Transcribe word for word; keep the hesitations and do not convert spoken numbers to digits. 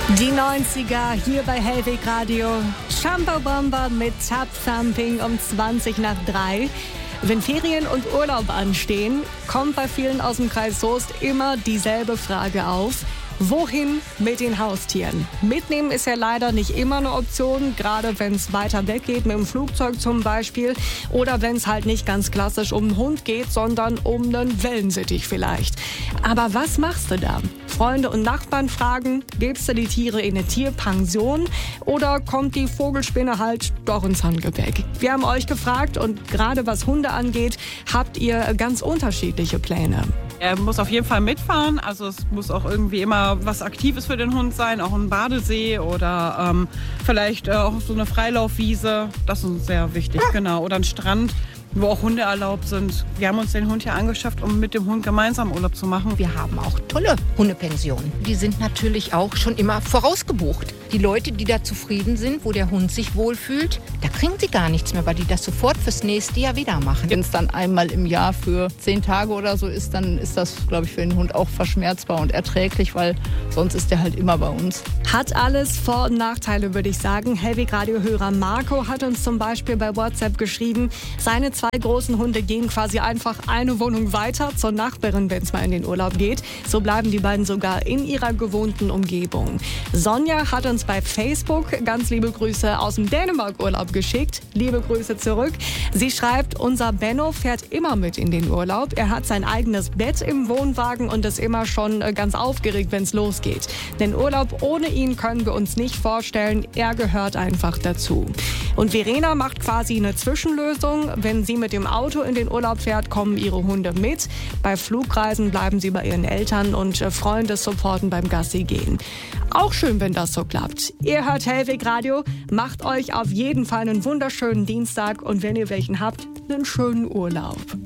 Die neunziger hier bei Hellweg Radio. Chumbawamba mit Tap Thumping um zwanzig nach drei. Wenn Ferien und Urlaub anstehen, kommt bei vielen aus dem Kreis Soest immer dieselbe Frage auf. Wohin mit den Haustieren? Mitnehmen ist ja leider nicht immer eine Option, gerade wenn es weiter weg geht, mit dem Flugzeug zum Beispiel. Oder wenn es halt nicht ganz klassisch um einen Hund geht, sondern um einen Wellensittich vielleicht. Aber was machst du da? Freunde und Nachbarn fragen, gibst du die Tiere in eine Tierpension oder kommt die Vogelspinne halt doch ins Handgepäck? Wir haben euch gefragt und gerade was Hunde angeht, habt ihr ganz unterschiedliche Pläne. Er muss auf jeden Fall mitfahren, also es muss auch irgendwie immer was Aktives für den Hund sein, auch ein Badesee oder ähm, vielleicht äh, auch so eine Freilaufwiese, das ist uns sehr wichtig, genau, oder ein Strand, wo auch Hunde erlaubt sind. Wir haben uns den Hund hier angeschafft, um mit dem Hund gemeinsam Urlaub zu machen. Wir haben auch tolle Hundepensionen. Die sind natürlich auch schon immer vorausgebucht. Die Leute, die da zufrieden sind, wo der Hund sich wohlfühlt, da kriegen sie gar nichts mehr, weil die das sofort fürs nächste Jahr wieder machen. Wenn es dann einmal im Jahr für zehn Tage oder so ist, dann ist das, glaube ich, für den Hund auch verschmerzbar und erträglich, weil sonst ist der halt immer bei uns. Hat alles Vor- und Nachteile, würde ich sagen. Hellweg-Radio-Hörer Marco hat uns zum Beispiel bei WhatsApp geschrieben, seine zwei großen Hunde gehen quasi einfach eine Wohnung weiter zur Nachbarin, wenn es mal in den Urlaub geht. So bleiben die beiden sogar in ihrer gewohnten Umgebung. Sonja hat uns bei Facebook ganz liebe Grüße aus dem Dänemark-Urlaub geschickt. Liebe Grüße zurück. Sie schreibt, unser Benno fährt immer mit in den Urlaub. Er hat sein eigenes Bett im Wohnwagen und ist immer schon ganz aufgeregt, wenn es losgeht. Den Urlaub ohne ihn können wir uns nicht vorstellen. Er gehört einfach dazu. Und Verena macht quasi eine Zwischenlösung. Wenn sie mit dem Auto in den Urlaub fährt, kommen ihre Hunde mit. Bei Flugreisen bleiben sie bei ihren Eltern und Freunde supporten beim Gassi gehen. Auch schön, wenn das so klappt. Ihr hört Hellweg Radio, macht euch auf jeden Fall einen wunderschönen Dienstag und wenn ihr welchen habt, einen schönen Urlaub.